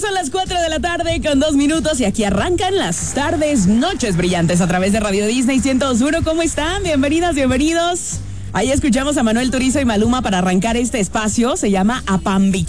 Son las 4 de la tarde con 2 minutos y aquí arrancan las tardes, noches brillantes a través de Radio Disney 102.1. ¿Cómo están? Bienvenidas, bienvenidos. Ahí escuchamos a Manuel Turizo y Maluma para arrancar este espacio. Se llama Apambichado.